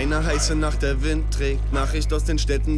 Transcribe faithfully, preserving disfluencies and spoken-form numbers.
Eine heiße Nacht, der Wind trägt Nachricht aus den Städten.